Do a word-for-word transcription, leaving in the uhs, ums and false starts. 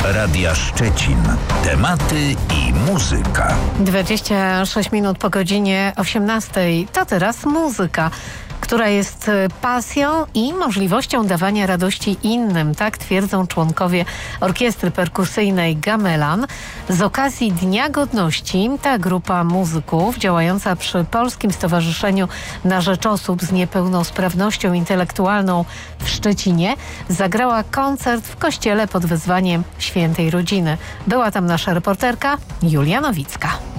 Radia Szczecin. Tematy i muzyka. dwadzieścia sześć minut po godzinie osiemnastej. To teraz muzyka, która jest pasją i możliwością dawania radości innym. Tak twierdzą członkowie orkiestry perkusyjnej Gamelan. Z okazji Dnia Godności ta grupa muzyków działająca przy Polskim Stowarzyszeniu na Rzecz Osób z Niepełnosprawnością Intelektualną w Szczecinie zagrała koncert w kościele pod wezwaniem Świętej Rodziny. Była tam nasza reporterka Julia Nowicka.